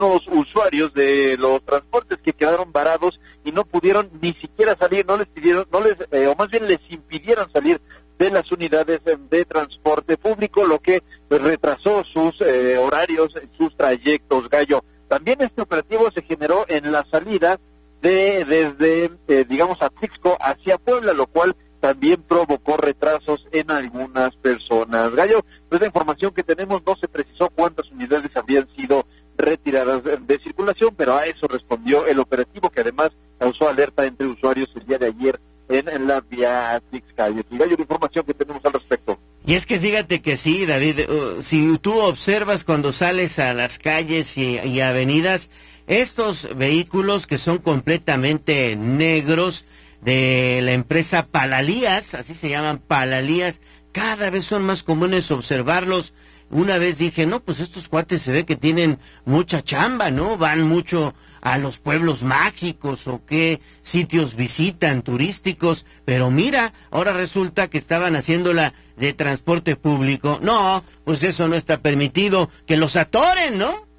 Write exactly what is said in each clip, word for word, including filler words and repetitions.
algunos usuarios de los transportes que quedaron varados y no pudieron ni siquiera salir, no les pidieron, no les, eh, o más bien les impidieron salir de las unidades de transporte público, lo que pues, retrasó sus eh, horarios, sus trayectos, Gallo. También este operativo se generó en la salida de desde, eh, digamos, Atlixco hacia Puebla, lo cual también provocó retrasos en algunas personas. Gallo, pues la información que tenemos, no se precisó cuántas unidades habían sido retiradas de, de circulación, pero a eso respondió el operativo, que además causó alerta entre usuarios el día de ayer en, en la vía Atlixco. Y Gallo, la información que tenemos al respecto. Y es que fíjate que sí, David, uh, si tú observas cuando sales a las calles y, y avenidas, estos vehículos que son completamente negros, de la empresa Palalías, así se llaman, Palalías, cada vez son más comunes observarlos. Una vez dije, no, pues estos cuates se ve que tienen mucha chamba, ¿no? Van mucho a los pueblos mágicos o qué sitios visitan turísticos, pero mira, ahora resulta que estaban haciéndola de transporte público. No, pues eso no está permitido, que los atoren, ¿no?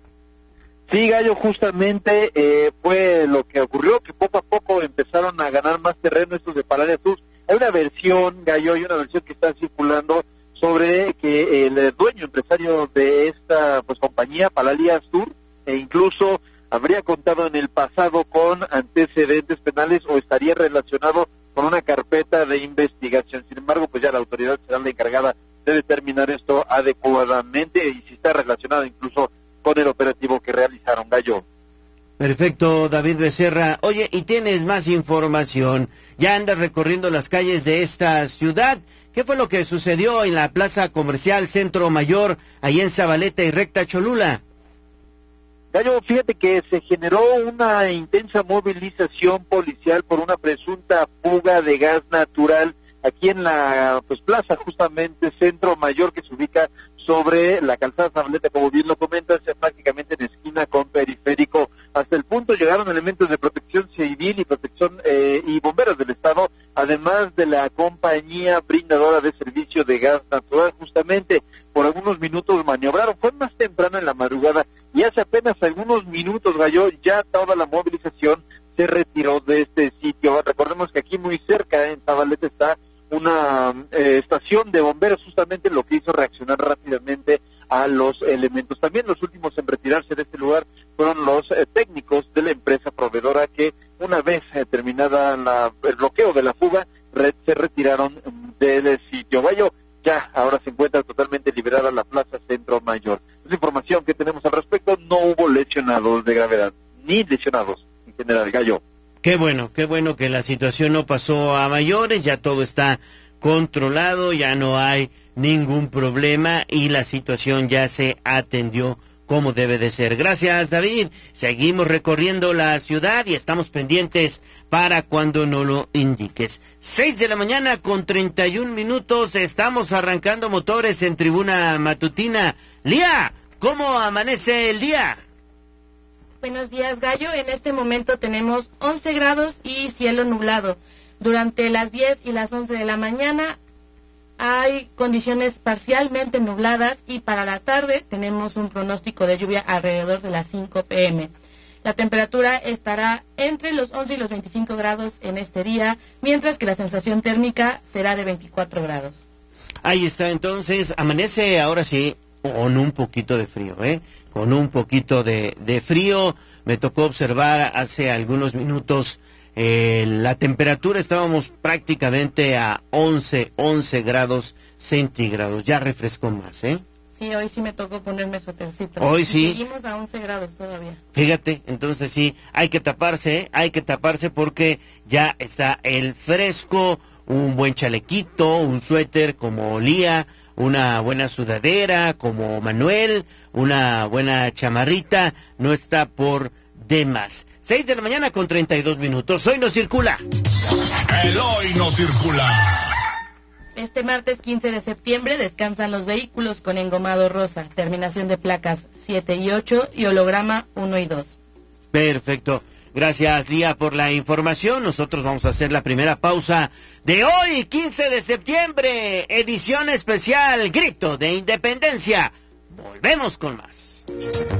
Sí, Gallo, justamente eh, fue lo que ocurrió, que poco a poco empezaron a ganar más terreno estos de Palalías Tour. Hay una versión, Gallo, hay una versión que está circulando sobre que el dueño empresario de esta pues compañía, Palalías Tour, e incluso habría contado en el pasado con antecedentes penales o estaría relacionado con una carpeta de investigación. Sin embargo, pues ya la autoridad será la encargada de determinar esto adecuadamente y si está relacionado incluso con el operativo que realizaron, Gallo. Perfecto, David Becerra. Oye, y tienes más información. Ya andas recorriendo las calles de esta ciudad. ¿Qué fue lo que sucedió en la plaza comercial Centro Mayor, ahí en Zabaleta y Recta Cholula? Gallo, fíjate que se generó una intensa movilización policial por una presunta fuga de gas natural aquí en la pues plaza, justamente Centro Mayor, que se ubica sobre la calzada Zabaleta, como bien lo comentas, prácticamente en esquina con Periférico. Hasta el punto llegaron elementos de protección civil y protección eh, y bomberos del estado, además de la compañía brindadora de servicio de gas natural. Justamente por algunos minutos maniobraron, fue más temprano en la madrugada y hace apenas algunos minutos, Gallo, ya toda la movilización se retiró de este sitio. Recordemos que aquí muy cerca en Zabaleta está una eh, estación de bomberos, justamente lo que hizo reaccionar rápidamente a los elementos. También los últimos en retirarse de este lugar fueron los eh, técnicos de la empresa proveedora que una vez eh, terminada la, el bloqueo de la fuga, re, se retiraron del sitio. Gallo, ya ahora se encuentra totalmente liberada la plaza Centro Mayor. Es información que tenemos al respecto, no hubo lesionados de gravedad, ni lesionados en general, Gallo. Qué bueno, qué bueno que la situación no pasó a mayores, ya todo está controlado, ya no hay ningún problema y la situación ya se atendió como debe de ser. Gracias, David. Seguimos recorriendo la ciudad y estamos pendientes para cuando nos lo indiques. Seis de la mañana con treinta y un minutos, estamos arrancando motores en Tribuna Matutina. Lía, ¿cómo amanece el día? Buenos días, Gallo. En este momento tenemos once grados y cielo nublado. Durante las diez y las once de la mañana hay condiciones parcialmente nubladas y para la tarde tenemos un pronóstico de lluvia alrededor de las cinco pe eme. La temperatura estará entre los once y los veinticinco grados en este día, mientras que la sensación térmica será de veinticuatro grados. Ahí está, entonces, amanece ahora sí con un poquito de frío, ¿eh? Con un poquito de, de frío. Me tocó observar hace algunos minutos eh, la temperatura, estábamos prácticamente a once, once grados centígrados. Ya refrescó más, ¿eh? Sí, hoy sí me tocó ponerme suétercito. Hoy sí. Seguimos a once grados todavía. Fíjate, entonces sí, hay que taparse, ¿eh? Hay que taparse porque ya está el fresco, un buen chalequito, un suéter como Lía, una buena sudadera como Manuel, una buena chamarrita, no está por demás. Seis de la mañana con treinta y dos minutos. Hoy no circula. El hoy no circula. Este martes quince de septiembre descansan los vehículos con engomado rosa, terminación de placas siete y ocho y holograma uno y dos. Perfecto. Gracias, Lía, por la información. Nosotros vamos a hacer la primera pausa de hoy, quince de septiembre, edición especial, Grito de Independencia. Volvemos con más.